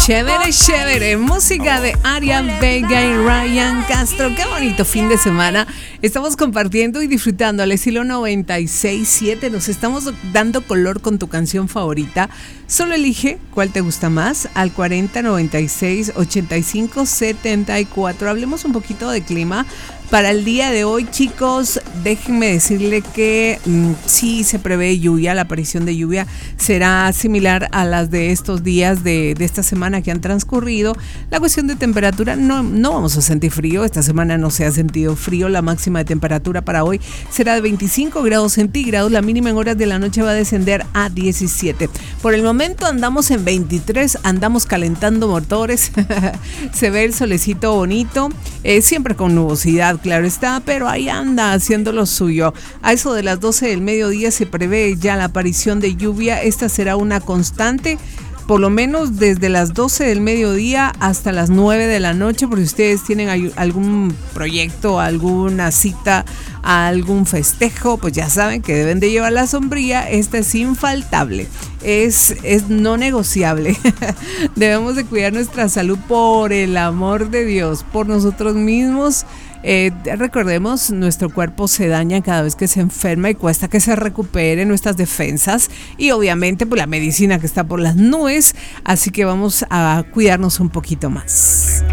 Chévere, chévere. Música de Aria Vega y Ryan Castro. Qué bonito fin de semana. Estamos compartiendo y disfrutando al estilo 96.7. Nos estamos dando color con tu canción favorita. Solo elige cuál te gusta más al 40 96 85 74. Hablemos un poquito de clima. Para el día de hoy, chicos, déjenme decirle que sí se prevé lluvia, la aparición de lluvia será similar a las de estos días de esta semana que han transcurrido. La cuestión de temperatura, no vamos a sentir frío, esta semana no se ha sentido frío, la máxima de temperatura para hoy será de 25 grados centígrados, la mínima en horas de la noche va a descender a 17. Por el momento andamos en 23, andamos calentando motores, se ve el solecito bonito, siempre con nubosidad, claro está, pero ahí anda haciendo lo suyo. A eso de las 12 del mediodía se prevé ya la aparición de lluvia. Esta será una constante, por lo menos desde las 12 del mediodía hasta las 9 de la noche, por si ustedes tienen algún proyecto, alguna cita, algún festejo, pues ya saben que deben de llevar la sombrilla. Esta es infaltable, es no negociable. Debemos de cuidar nuestra salud, por el amor de Dios, por nosotros mismos. Recordemos, nuestro cuerpo se daña cada vez que se enferma y cuesta que se recupere nuestras defensas, y obviamente pues la medicina que está por las nubes, así que vamos a cuidarnos un poquito más.